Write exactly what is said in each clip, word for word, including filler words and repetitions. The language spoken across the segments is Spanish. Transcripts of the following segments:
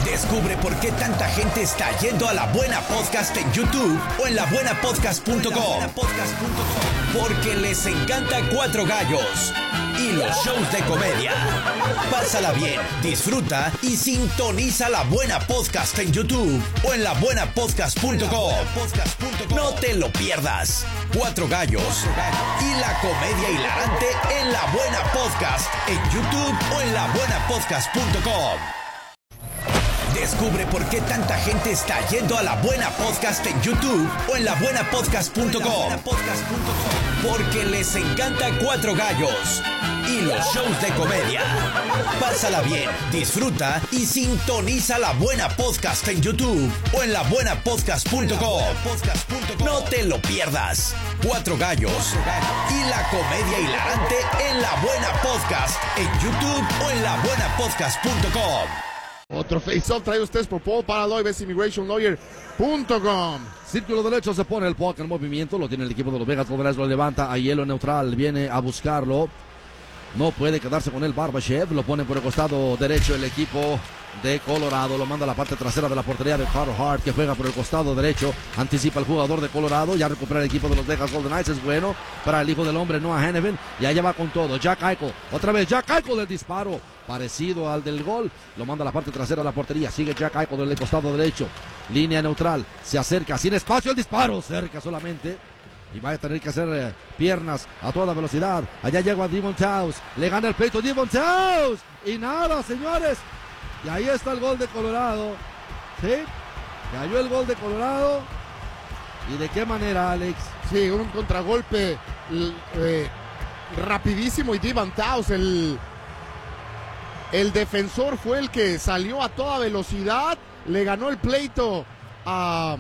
Descubre por qué tanta gente está yendo a La Buena Podcast en YouTube o en la buena podcast punto com. Porque les encanta Cuatro Gallos y los shows de comedia. Pásala bien, disfruta y sintoniza La Buena Podcast en YouTube o en la buena podcast punto com. No te lo pierdas. Cuatro Gallos y la comedia hilarante en La Buena Podcast en YouTube o en la buena podcast punto com. Descubre por qué tanta gente está yendo a La Buena Podcast en YouTube o en la buena podcast punto com. Porque les encanta Cuatro Gallos y los shows de comedia. Pásala bien, disfruta y sintoniza La Buena Podcast en YouTube o en la buena podcast punto com. No te lo pierdas. Cuatro Gallos y la comedia hilarante en La Buena Podcast en YouTube o en la buena podcast punto com. Otro face-off traído ustedes por Paul Paraloy, best immigration lawyer punto com. Círculo derecho, se pone el puck en movimiento, lo tiene el equipo de los Vegas Golden Knights, lo levanta a hielo neutral, viene a buscarlo. No puede quedarse con él Barbashev, lo pone por el costado derecho el equipo de Colorado, lo manda a la parte trasera de la portería de Carter Hart, que juega por el costado derecho, anticipa el jugador de Colorado, ya recupera el equipo de los Vegas Golden Knights, es bueno para el hijo del hombre Noah Hanifin, y allá va con todo, Jack Eichel, otra vez Jack Eichel del disparo, parecido al del gol, lo manda a la parte trasera de la portería, sigue Jack Eichel del costado derecho, línea neutral, se acerca, sin espacio el disparo, cerca solamente, y va a tener que hacer eh, piernas a toda velocidad, allá llega Devon Taus, le gana el pleito Devon Taus, y nada señores, y ahí está el gol de Colorado, ¿sí? Cayó el gol de Colorado, y de qué manera, Alex. Sí, un contragolpe eh, rapidísimo, y Devon Taus, el... El defensor fue el que salió a toda velocidad, le ganó el pleito a,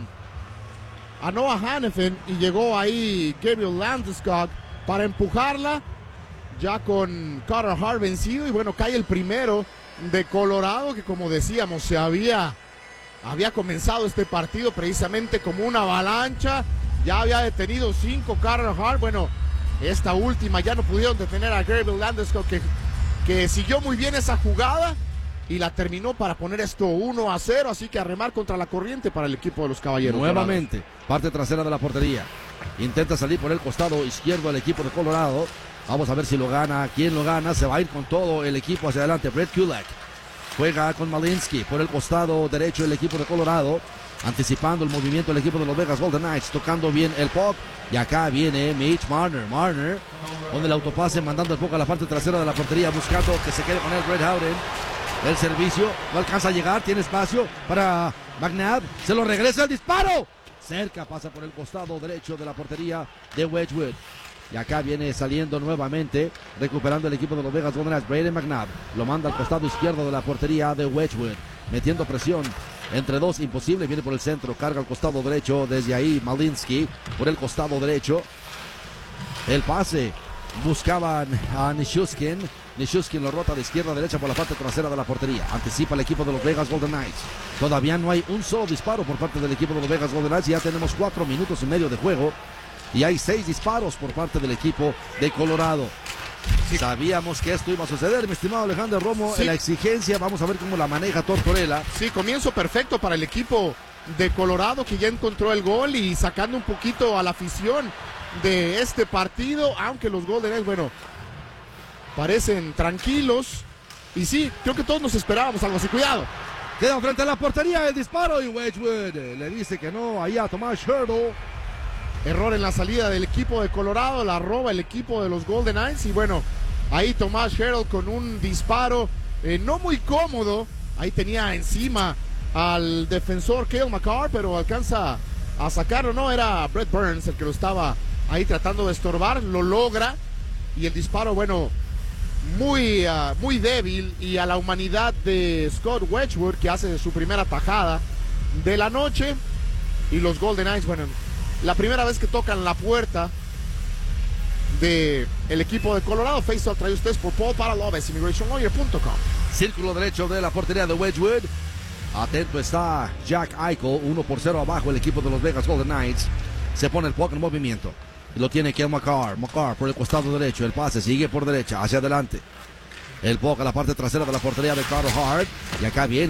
a Noah Hanifin y llegó ahí Gabriel Landeskog para empujarla, ya con Carter Hart vencido, y bueno, cae el primero de Colorado, que como decíamos, se había, había comenzado este partido precisamente como una avalancha, ya había detenido cinco Carter Hart, bueno, esta última ya no pudieron detener a Gabriel Landeskog, que que siguió muy bien esa jugada y la terminó para poner esto uno a cero, así que a remar contra la corriente para el equipo de los Caballeros. Nuevamente, Dorados. Parte trasera de la portería, intenta salir por el costado izquierdo el equipo de Colorado, vamos a ver si lo gana, quién lo gana, se va a ir con todo el equipo hacia adelante, Brett Kulak, juega con Malinsky, por el costado derecho el equipo de Colorado, anticipando el movimiento del equipo de los Vegas Golden Knights, tocando bien el puck, y acá viene Mitch Marner, Marner, con el autopase, mandando el puck a la parte trasera de la portería, buscando que se quede con el Brett Howden, el servicio, no alcanza a llegar, tiene espacio para McNabb, se lo regresa el disparo, cerca, pasa por el costado derecho de la portería de Wedgwood, y acá viene saliendo nuevamente, recuperando el equipo de los Vegas Golden Knights, Brayden McNabb, lo manda al costado izquierdo de la portería de Wedgwood, metiendo presión entre dos, imposible, viene por el centro, carga al costado derecho, desde ahí Malinsky, por el costado derecho, el pase, buscaban a Nichushkin, Nichushkin lo rota de izquierda a derecha por la parte trasera de la portería, anticipa el equipo de los Vegas Golden Knights, todavía no hay un solo disparo por parte del equipo de los Vegas Golden Knights, ya tenemos cuatro minutos y medio de juego, y hay seis disparos por parte del equipo de Colorado. Sí. Sabíamos que esto iba a suceder, mi estimado Alejandro Romo, sí. En la exigencia, vamos a ver cómo la maneja Tortorella. Sí, comienzo perfecto para el equipo de Colorado, que ya encontró el gol y sacando un poquito a la afición de este partido, aunque los Golden Knights, bueno, parecen tranquilos, y sí, creo que todos nos esperábamos algo así, cuidado. Queda frente a la portería el disparo, y Wedgwood le dice que no, ahí a Tomás Hertl. Error en la salida del equipo de Colorado, la roba el equipo de los Golden Knights, y bueno, ahí Tomás Hertl con un disparo eh, no muy cómodo, ahí tenía encima al defensor Cale Makar, pero alcanza a sacarlo, no, era Brett Burns el que lo estaba ahí tratando de estorbar, lo logra, y el disparo, bueno, muy, uh, muy débil, y a la humanidad de Scott Wedgwood, que hace su primera tajada de la noche, y los Golden Knights, bueno, la primera vez que tocan la puerta del equipo de Colorado. Face-off trae ustedes por Paul Paraloy, best immigration lawyer punto com. Círculo derecho de la portería de Wedgwood. Atento está Jack Eichel, uno por cero abajo el equipo de los Vegas Golden Knights. Se pone el puck en movimiento. Lo tiene Cale Makar. Makar por el costado derecho. El pase sigue por derecha, hacia adelante. El puck a la parte trasera de la portería de Carter Hart. Y acá viene